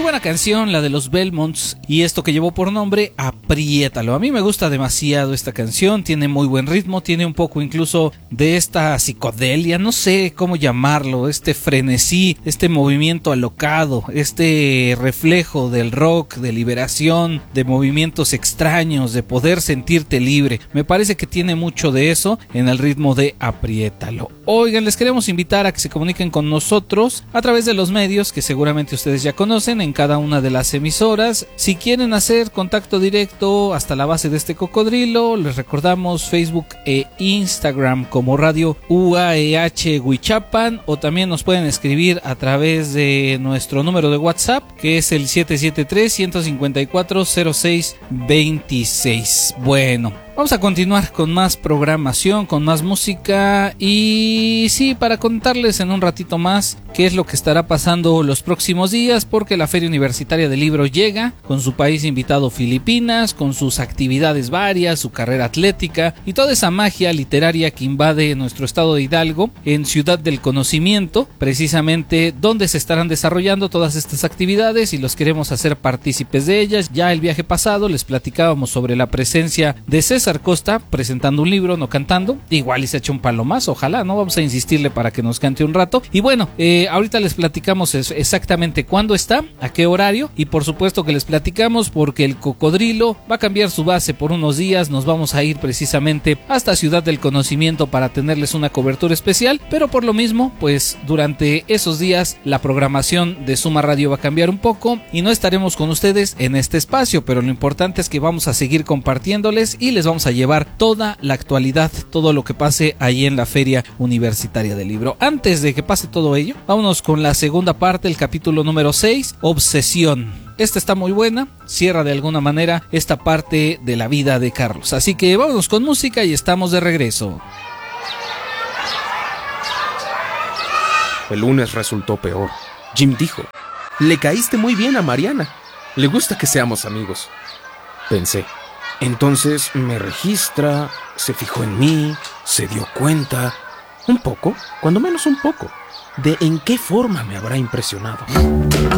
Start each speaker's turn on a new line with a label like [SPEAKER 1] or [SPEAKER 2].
[SPEAKER 1] buena canción, la de los Belmonts, y esto que llevó por nombre Apriétalo. A mí me gusta demasiado esta canción, tiene muy buen ritmo, tiene un poco incluso de esta psicodelia, no sé cómo llamarlo, este frenesí, este movimiento alocado, este reflejo del rock, de liberación, de movimientos extraños, de poder sentirte libre. Me parece que tiene mucho de eso en el ritmo de Apriétalo. Oigan, les queremos invitar a que se comuniquen con nosotros a través de los medios que seguramente ustedes ya conocen en cada una de las emisoras. Si quieren hacer contacto directo hasta la base de este cocodrilo, les recordamos Facebook e Instagram como Radio UAEH Huichapan, o también nos pueden escribir a través de nuestro número de WhatsApp, que es el 773-154-0626. Bueno, vamos a continuar con más programación, con más música y sí, para contarles en un ratito más qué es lo que estará pasando los próximos días, porque la Feria Universitaria del Libro llega con su país invitado Filipinas, con sus actividades varias, su carrera atlética y toda esa magia literaria que invade nuestro estado de Hidalgo en Ciudad del Conocimiento, precisamente donde se estarán desarrollando todas estas actividades y los queremos hacer partícipes de ellas. Ya el viaje pasado les platicábamos sobre la presencia de César Costa presentando un libro, no cantando, igual y se echa un palomazo, ojalá, no vamos a insistirle para que nos cante un rato. Y bueno, ahorita les platicamos exactamente cuándo está, a qué horario, y por supuesto que les platicamos porque el cocodrilo va a cambiar su base por unos días. Nos vamos a ir precisamente hasta Ciudad del Conocimiento para tenerles una cobertura especial, pero por lo mismo, pues durante esos días la programación de Suma Radio va a cambiar un poco y no estaremos con ustedes en este espacio, pero lo importante es que vamos a seguir compartiéndoles y les vamos a llevar toda la actualidad, todo lo que pase ahí en la Feria Universitaria del Libro. Antes de que pase todo ello, vámonos con la segunda parte, el capítulo número 6, Obsesión. Esta está muy buena, cierra de alguna manera esta parte de la vida de Carlos. Así que vámonos con música y estamos de regreso.
[SPEAKER 2] El lunes resultó peor. Jim dijo: le caíste muy bien a Mariana. Le gusta que seamos amigos. Pensé. Entonces me registra, se fijó en mí, se dio cuenta, un poco, cuando menos un poco, de en qué forma me habrá impresionado.